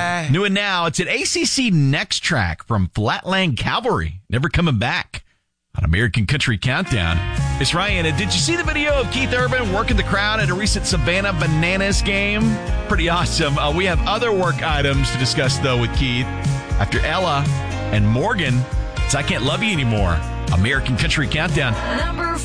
New and now, it's an ACC Next track from Flatland Cavalry. Never coming back on American Country Countdown. It's Ryan. And did you see the video of Keith Urban working the crowd at a recent Savannah Bananas game? Pretty awesome. We have other work items to discuss, though, with Keith. After Ella and Morgan, it's I Can't Love You Anymore. American Country Countdown. Number